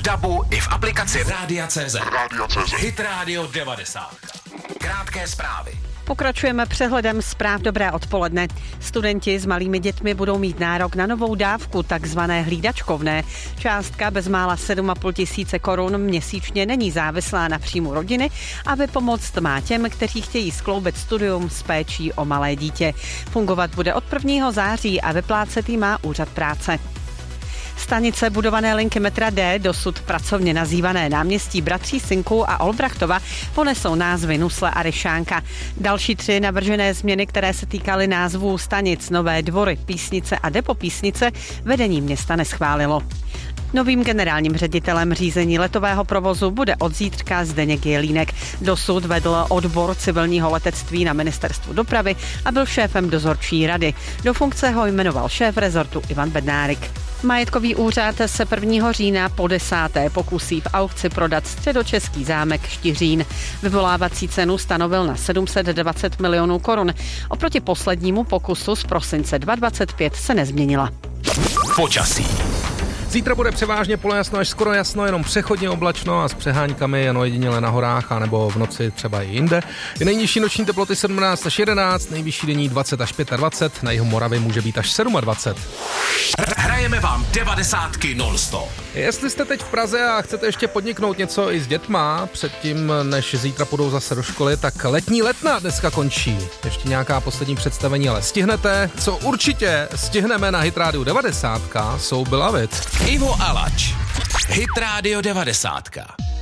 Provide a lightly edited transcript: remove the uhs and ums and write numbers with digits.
dabu i v aplikaci Rádia.cz. Hit Radio 90. Krátké zprávy. Pokračujeme přehledem zpráv. Dobré odpoledne. Studenti s malými dětmi budou mít nárok na novou dávku, takzvané hlídačkovné. Částka bezmála 7,5 tisíce korun měsíčně není závislá na příjmu rodiny a vypomoct má těm, kteří chtějí skloubit studium s péčí o malé dítě. Fungovat bude od 1. září a vyplácet jí má úřad práce. Stanice budované linky metra D, dosud pracovně nazývané náměstí Bratří Synků a Olbrachtova, ponesou názvy Nusle a Ryšánka. Další 3 navržené změny, které se týkaly názvů stanic Nové Dvory, Písnice a Depo Písnice, vedení města neschválilo. Novým generálním ředitelem řízení letového provozu bude od zítřka Zdeněk Jelínek. Dosud vedl odbor civilního letectví na ministerstvu dopravy a byl šéfem dozorčí rady. Do funkce ho jmenoval šéf rezortu Ivan Bednárik. Majetkový úřad se 1. října po 10. pokusí v aukci prodat středočeský zámek Štiřín. Vyvolávací cenu stanovil na 720 milionů korun. Oproti poslednímu pokusu z prosince 2025 se nezměnila. Počasí. Zítra bude převážně polojasno až skoro jasno, jenom přechodně oblačno a s přeháňkami jen ojediněle na horách a nebo v noci třeba i jinde. Nejnižší noční teploty 17 až 11, nejvyšší denní 20 až 25, na jihu Moravy může být až 27. Hrajeme vám 90 non-stop. Jestli jste teď v Praze a chcete ještě podniknout něco i s dětma, předtím, než zítra půjdou zase do školy, tak letní letna dneska končí. Ještě nějaká poslední představení, ale stihnete. Co určitě stihneme na Hit Radio 90, jsou Beloved. Ivo Alač. Hit Radio 90.